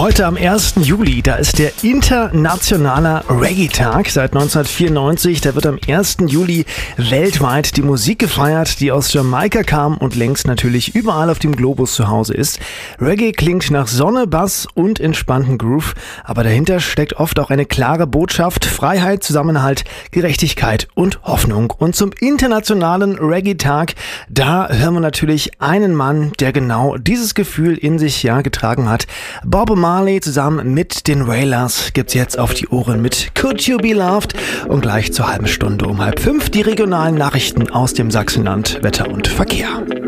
Heute am 1. Juli, da ist der internationale Reggae-Tag seit 1994. Da wird am 1. Juli weltweit die Musik gefeiert, die aus Jamaika kam und längst natürlich überall auf dem Globus zu Hause ist. Reggae klingt nach Sonne, Bass und entspannten Groove, aber dahinter steckt oft auch eine klare Botschaft: Freiheit, Zusammenhalt, Gerechtigkeit und Hoffnung. Und zum internationalen Reggae-Tag, da hören wir natürlich einen Mann, der genau dieses Gefühl in sich getragen hat. Bob Marley zusammen mit den Wailers gibt's jetzt auf die Ohren mit Could You Be Loved und gleich zur halben Stunde um 4:30 die regionalen Nachrichten aus dem Sachsenland, Wetter und Verkehr.